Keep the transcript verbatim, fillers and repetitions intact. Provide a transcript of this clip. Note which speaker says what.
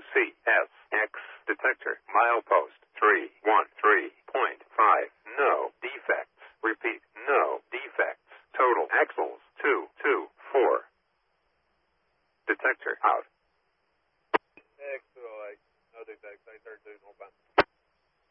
Speaker 1: C S X detector milepost three one three point five. No defects. Repeat, no defects. Total axles two two four. Detector out.
Speaker 2: X two oh eight. No defects. eight thirty-two northbound.